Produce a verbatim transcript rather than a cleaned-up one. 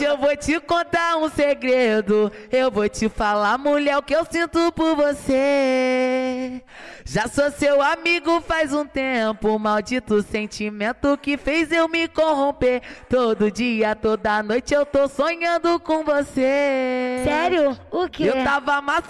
Hoje eu vou te contar um segredo. Eu vou te falar, mulher, o que eu sinto por você. Já sou seu amigo faz um tempo. Maldito sentimento que fez eu me corromper. Todo dia, toda noite eu tô sonhando com você. Sério? O quê? Eu tava amassando